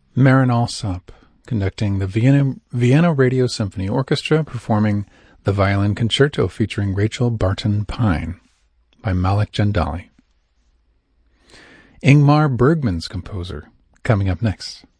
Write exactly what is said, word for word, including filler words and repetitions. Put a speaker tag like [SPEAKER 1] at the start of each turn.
[SPEAKER 1] Marin Alsop, conducting the Vienna, Vienna Radio Symphony Orchestra, performing the Violin Concerto featuring Rachel Barton Pine by Malik Jandali. Ingmar Bergman's composer, coming up next.